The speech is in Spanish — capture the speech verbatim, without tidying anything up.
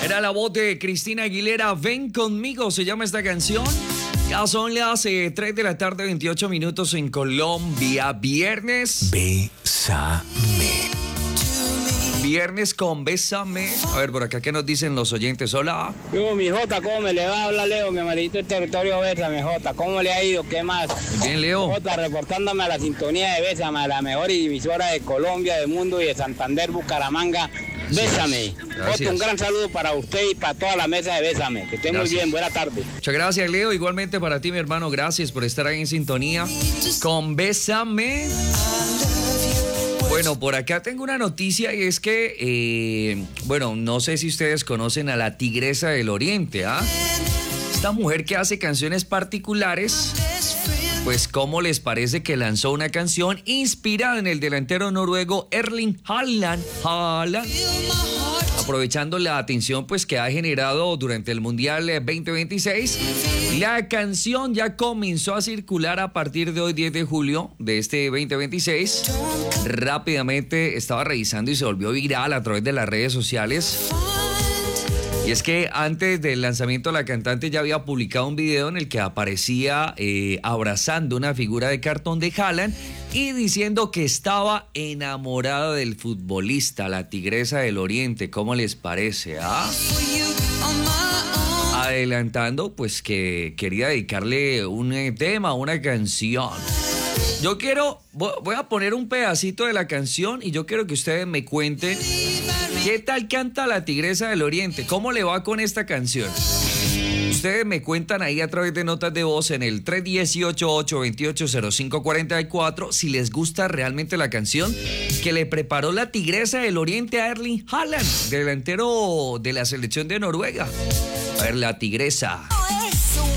Era la voz de Cristina Aguilera, Ven Conmigo, se llama esta canción. Ya son las eh, tres de la tarde, veintiocho minutos en Colombia. Viernes. Bésame. Viernes con Bésame. A ver, por acá, ¿qué nos dicen los oyentes? Hola. Yo, mi Jota, ¿cómo me le va a hablar, Leo? Mi amarillito del territorio Bésame, Jota. ¿Cómo le ha ido? ¿Qué más? Bien, Leo. Jota, reportándome a la sintonía de Bésame, a la mejor emisora de Colombia, del mundo y de Santander, Bucaramanga. Bésame. Jota, un gran saludo para usted y para toda la mesa de Bésame. Que esté muy bien. Buena tarde. Muchas gracias, Leo. Igualmente para ti, mi hermano. Gracias por estar ahí en sintonía con Bésame. Bueno, por acá tengo una noticia y es que, eh, bueno, no sé si ustedes conocen a la Tigresa del Oriente, ¿ah? Esta mujer que hace canciones particulares, pues ¿cómo les parece que lanzó una canción inspirada en el delantero noruego Erling Haaland? Haaland. Aprovechando la atención pues que ha generado durante el Mundial veinte veintiséis, la canción ya comenzó a circular a partir de hoy, diez de julio de este veinte veintiséis. Rápidamente estaba revisando y se volvió viral a través de las redes sociales. Y es que antes del lanzamiento la cantante ya había publicado un video en el que aparecía eh, abrazando una figura de cartón de Haaland y diciendo que estaba enamorada del futbolista, la Tigresa del Oriente. ¿Cómo les parece? ¿Ah? Adelantando pues que quería dedicarle un tema, una canción. Yo quiero, voy a poner un pedacito de la canción y yo quiero que ustedes me cuenten qué tal canta la Tigresa del Oriente, cómo le va con esta canción. Ustedes me cuentan ahí a través de notas de voz en el tres uno ocho, ocho dos ocho, cero cinco cuatro cuatro si les gusta realmente la canción que le preparó la Tigresa del Oriente a Erling Haaland, delantero de la selección de Noruega. A ver, la Tigresa.